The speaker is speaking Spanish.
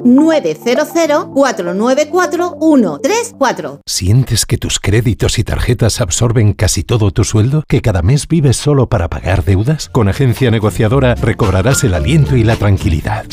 900 494 134. ¿Sientes que tus créditos y tarjetas absorben casi todo tu sueldo? ¿Que cada mes vives solo para pagar deudas? Con Agencia Negociadora recobrarás el aliento y la tranquilidad.